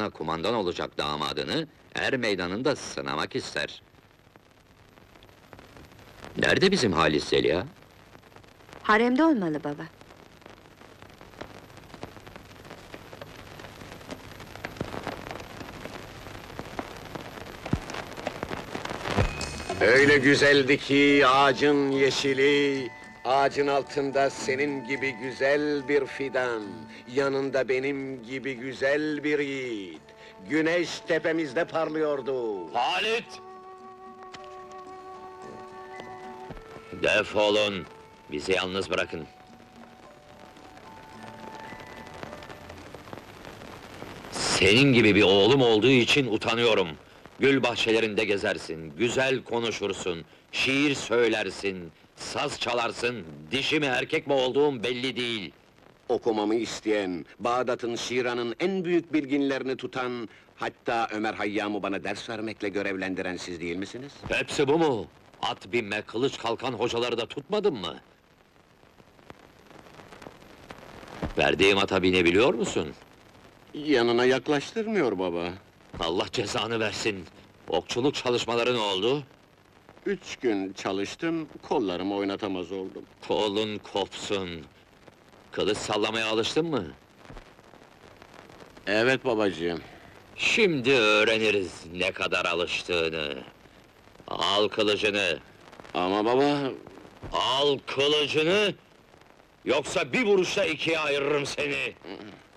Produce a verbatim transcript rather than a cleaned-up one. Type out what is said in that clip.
ordularına kumandan olacak damadını, er meydanında sınamak ister. Nerede bizim Halis Zeliha? Haremde olmalı baba. Öyle güzeldi ki ağacın yeşili, ağacın altında senin gibi güzel bir fidan, yanında benim gibi güzel bir yiğit. Güneş tepemizde parlıyordu. Halit! Defolun! Bizi yalnız bırakın. Senin gibi bir oğlum olduğu için utanıyorum. Gül bahçelerinde gezersin, güzel konuşursun, şiir söylersin, saz çalarsın, dişi mi erkek mi olduğum belli değil. Okumamı isteyen, Bağdat'ın, Şiran'ın en büyük bilginlerini tutan, hatta Ömer Hayyam'ı bana ders vermekle görevlendiren siz değil misiniz? Hepsi bu mu? At binme, kılıç kalkan hocaları da tutmadın mı? Verdiğim ata binebiliyor musun? Yanına yaklaştırmıyor baba. Allah cezanı versin! Okçuluk çalışmaları ne oldu? Üç gün çalıştım, kollarımı oynatamaz oldum. Kolun kopsun! Kılıç sallamaya alıştın mı? Evet babacığım. Şimdi öğreniriz ne kadar alıştığını! Al kılıcını! Ama baba, Al kılıcını! Yoksa bir vuruşta ikiye ayırırım seni!